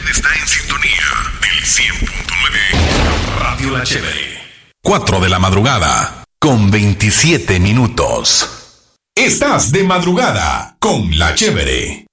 está en sintonía del 100.9 Radio La Chévere. 4 de la madrugada con 27 minutos. Estás de madrugada con La Chévere.